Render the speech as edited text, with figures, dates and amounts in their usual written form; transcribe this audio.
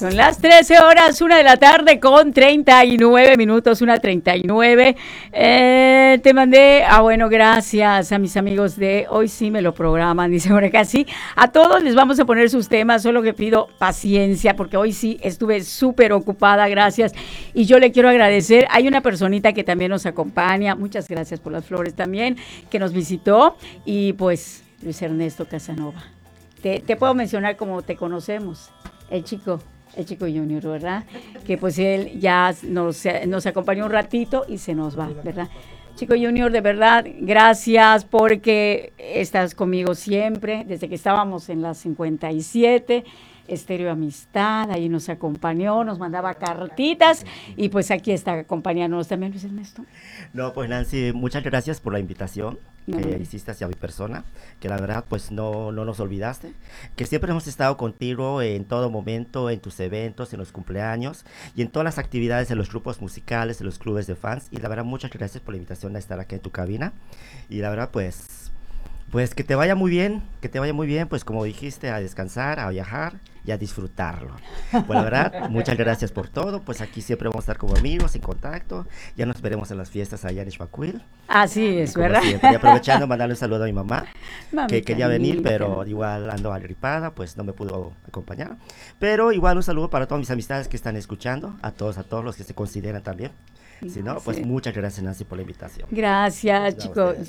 Son las 13 horas, 1 de la tarde con 39 minutos, 1:39. Te mandé, bueno, gracias a mis amigos de Hoy Sí Me Lo Programan, dice por acá, sí. A todos les vamos a poner sus temas, solo que pido paciencia, porque hoy sí estuve súper ocupada, gracias. Y yo le quiero agradecer, hay una personita que también nos acompaña, muchas gracias por las flores también, que nos visitó, y pues Luis Ernesto Casanova. Te puedo mencionar como te conocemos, el chico Junior, ¿verdad? Que pues él ya nos acompañó un ratito y se nos va, ¿verdad? Chico Junior, de verdad, gracias porque estás conmigo siempre, desde que estábamos en la 57, Estéreo Amistad, ahí nos acompañó, nos mandaba cartitas y pues aquí está acompañándonos también Luis Ernesto. No, pues Nancy, muchas gracias por la invitación que hiciste hacia mi persona, que la verdad pues no nos olvidaste, que siempre hemos estado contigo en todo momento, en tus eventos, en los cumpleaños y en todas las actividades de los grupos musicales, de los clubes de fans, y la verdad muchas gracias por la invitación a estar aquí en tu cabina, y la verdad pues que te vaya muy bien, pues como dijiste, a descansar, a viajar y a disfrutarlo. Pues la verdad, muchas gracias por todo, pues aquí siempre vamos a estar como amigos, en contacto, ya nos veremos en las fiestas allá en Ixpaquil. Así es, ¿verdad? Siempre, y aprovechando, mandarle un saludo a mi mamá, Mamita que quería venir, linda. pero igual ando agripada, pues no me pudo acompañar. Pero igual un saludo para todas mis amistades que están escuchando, a todos los que se consideran también. Si no, pues Sí. muchas gracias, Nancy, por la invitación. Gracias, A chicos. ustedes.